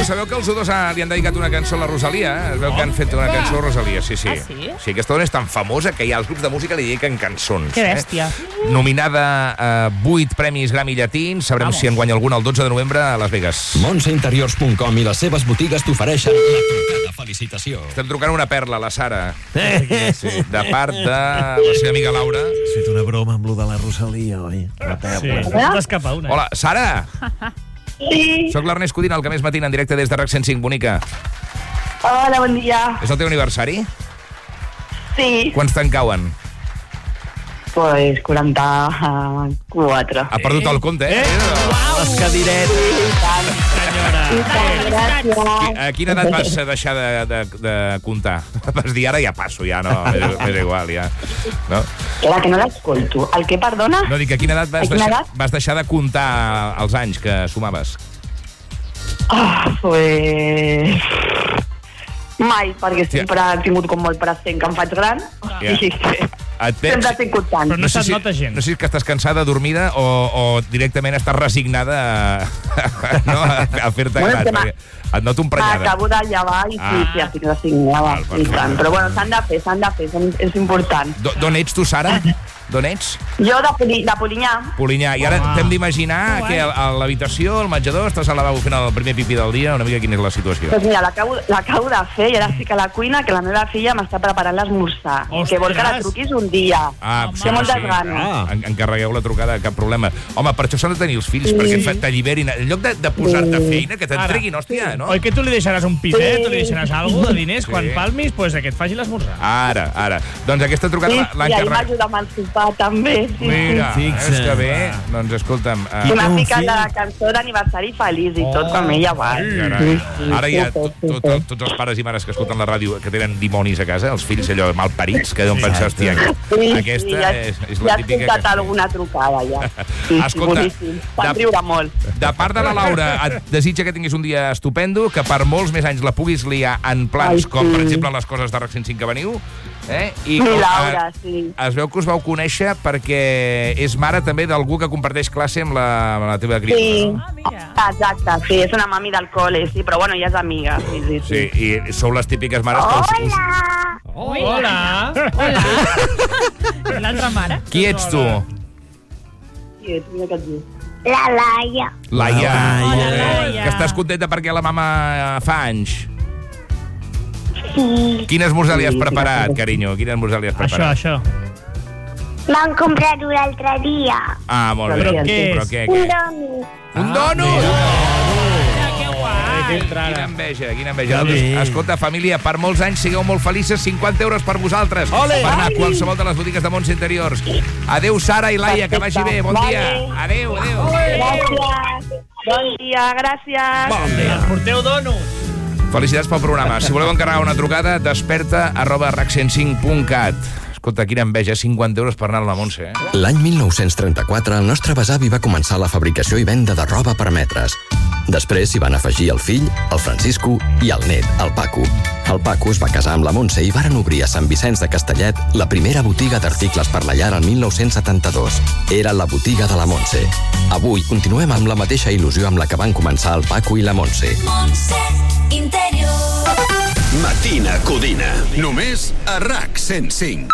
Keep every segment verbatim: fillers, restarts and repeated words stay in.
sabeu que els U dos li han dedicat una cançó a la Rosalia? Es veu que han fet una cançó a Rosalia, sí, sí. Ah, sí? Sí, aquesta dona és tan famosa que hi ha els grups de música li dediquen cançons. Que bèstia. Eh? Nominada a vuit premis Grammy llatins, sabrem Vamos. si en guanya algun el dotze de novembre a Las Vegas. Montse Interiors punt com i les seves botigues t'ofereixen la trucada felicitació. Estem trucant una perla, la Sara, sí, de part de la seva amiga Laura. Has fet una broma amb lo de la Rosalia, oi? La perla. Sí, t'escapa una. Hola, Sara! Sí. Soc l'Ernest Codina, el que més matina en directe des de RAC cent cinc, bonica. Hola, bon dia. És el teu aniversari? Sí. Quants te'n cauen? Pues quaranta-quatre. Ha perdut el compte, eh? Uau! Les cadiretes. Senyora. Gràcies. A quina edat vas deixar de, de, de comptar? Vas dir, ara ja passo, ja no, és igual, ja. No? Era que no l'escolto. El que, perdona? No, dic, a quina edat vas, A quina deixar, edat? vas deixar de comptar els anys que sumaves? Ah, pues... Mai, perquè sempre he tingut com molt present que em faig gran. Ja. I que Et veig- sempre estic comptant. Però no sé se't nota gens. No sé si que estàs cansada, dormida, o, o directament estàs resignada a, no, a, a fer-te Bueno, gran. és que m'ha- perquè Et noto emprenyada. M'acabo de llevar i sí, Ah. sí, estic resignada. Val, I perfecte. tant. Però bueno, s'han de fer, s'han de fer, són- és important. Do- D'on ets tu, Sara? D'on ets? Jo de, Poli, de Polinyà. Polinyà. I ara Ah. t'hem d'imaginar que a, a l'habitació, al menjador, estàs al lavabo fent el primer pipí del dia, una mica quina és la situació. Doncs mira, l'acabo l'acabo de fer i ara estic a la cuina, que la meva filla m'està preparant l'esmorzar. Ostres! Que vol que la truquis un dia. Ah, Té moltes ganes. Ah. En, encarregueu la trucada, cap problema. Home, per això s'han de tenir els fills, perquè et t'alliberin. En lloc de, de posar-te feina, que t'entreguin, hòstia, no? Oi que tu li deixaràs un piset, Sí. o li deixaràs alguna de diners, Sí. quan palmis, pues, que et faci l'esmorzar. Ara, ara. Doncs aquesta trucada Sí, l'ha- sí, l'ha ahir encarregat. m'ajuda amb el sopar també. Sí, Mira, sí. és Fixa't. que bé. Doncs escolta'm... I Uh, m'ha un ficat fill. la cançó d'aniversari feliç i tot com ella va. carai. Ara ja tot, tot, tots els pares i mares que escolten la ràdio que tenen dimonis a casa, els fills allò malparits, que deuen pensar, hòstia, Sí, aquesta sí, ja, és, és ja la has típica escoltat que... alguna trucada, ja. Sí, Escolta, sí, boníssim. Van de- riure molt. De part de la Laura, et desitja que tinguis un dia estupendo, que per molts més anys la puguis liar en plans Ai, com, per sí. exemple, les coses de RAC cent cinc que veniu. Eh? I Sí, que, Laura, eh, sí. Es veu que us vau conèixer perquè és mare també d'algú que comparteix classe amb la, amb la teva Sí, criatura. Ah, mira. exacte, sí, és una mami del col·le, sí, però bueno, ja és amiga. Sí, sí, Sí, sí. i sou les típiques mares que us... us... Hola! Hola. I l'altra mare? Qui ets tu? Sí, mira que et diu. La Laia. Laia. Laia. Molt bé. Laia. Que estàs contenta perquè la mama eh, fa anys. Sí. Quin esmorzar li has Sí, preparat, sí. carinyo? Quin esmorzar li has Això, preparat? això. Vam comprar-ho l'altre dia. Ah, molt bé. Però què Però és? què, Un què? dònut. Un donut! Mira, que guai. Que entrada. Quina enveja, quina enveja. Que bé. Doncs, escolta, família, per molts anys sigueu molt felices, cinquanta euros per vosaltres. Ole! Per anar a qualsevol de les botigues de Montse Interiors. Adéu, Sara i Laia, que vagi bé. Bon dia. Vale. Adéu, adéu. Gràcies. Bon dia, gràcies. Bon dia. Porteu donuts. Felicitats pel programa. Si voleu encarregar una trucada, desperta arroba rac cent cinc punt cat. Escolta, quina enveja, cinquanta euros per anar a la Montse, eh? L'any mil nou-cents trenta-quatre, el nostre besavi va començar la fabricació i venda de roba per metres. Després s'hi van afegir el fill, el Francisco i el net, el Paco. El Paco es va casar amb la Montse i varen obrir a Sant Vicenç de Castellet la primera botiga d'articles per la llar el mil nou-cents setanta-dos. Era la botiga de la Montse. Avui continuem amb la mateixa il·lusió amb la que van començar el Paco i la Montse. Montse Interior. Matina Codina. Només a RAC cent cinc.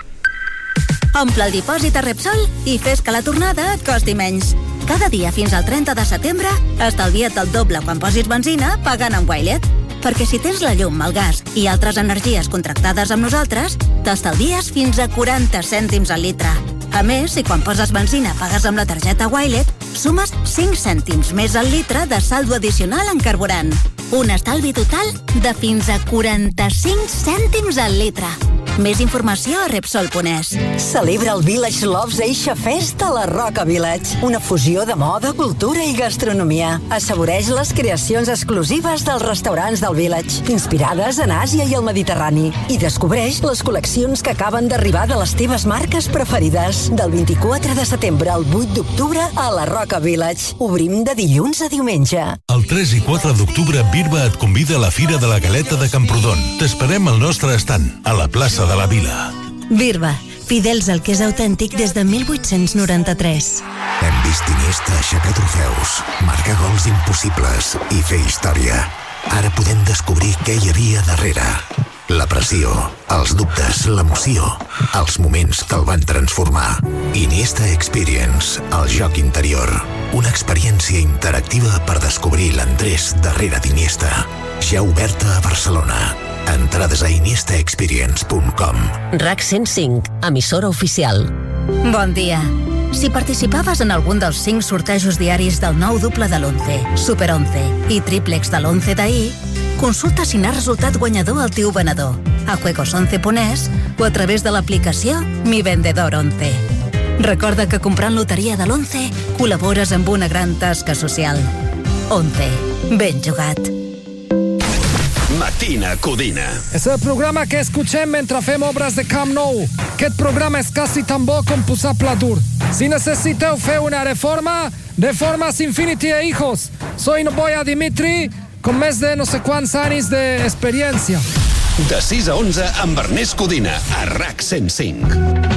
Omple el dipòsit a Repsol i fes que la tornada et costi menys. Cada dia fins al trenta de setembre, estalvia't el doble quan posis benzina pagant amb Wilet. Perquè si tens la llum, el gas i altres energies contractades amb nosaltres, t'estalvies fins a quaranta cèntims al litre. A més, si quan poses benzina pagues amb la targeta Wilet, sumes cinc cèntims més al litre de saldo addicional en carburant. Un estalvi total de fins a quaranta-cinc cèntims al litre. Més informació a Repsol punt es. Celebra el Village Loves Eixa Fest a la Roca Village. Una fusió de moda, cultura i gastronomia. Assaboreix les creacions exclusives dels restaurants del Village, inspirades en Àsia i el Mediterrani. I descobreix les col·leccions que acaben d'arribar de les teves marques preferides. Del vint-i-quatre de setembre al vuit d'octubre a la Roca Village. Obrim de dilluns a diumenge. El tres i quatre d'octubre, Birba et convida a la Fira de la Galeta de Camprodon. T'esperem al nostre estand, a la plaça de la Vila. Birba, fidels al que és autèntic des de mil vuit-cents noranta-tres. Hem vist Iniesta aixecar trofeus, marcar gols impossibles i fer història. Ara podem descobrir què hi havia darrere. La pressió, els dubtes, l'emoció, els moments que el van transformar. Iniesta Experience, el joc interior. Una experiència interactiva per descobrir l'Andrés darrere d'Iniesta. Ja oberta a Barcelona. Entrades a iniesta experience punt com. RAC cent cinc, emissora oficial. Bon dia. Si participaves en algun dels cinc sortejos diaris del nou doble de l'once, Super onze i triplex de l'once d'ahir, consulta si n'ha resultat guanyador el teu venedor a juegos once punt es o a través de l'aplicació Mi Vendedor once. Recorda que comprant loteria de l'once col·labores amb una gran tasca social. once. Ben jugat. Matina Codina. És el programa que escuchem mentre fem obres de Camp Nou. Aquest programa és quasi tan bo com posar pla dur. Si necessiteu fer una reforma, Reformas Infinity e Hijos. Soy Noboya Dimitri, con més de no sé quants anys d'experiència. De sis a onze amb Ernest Codina, a RAC cent cinc.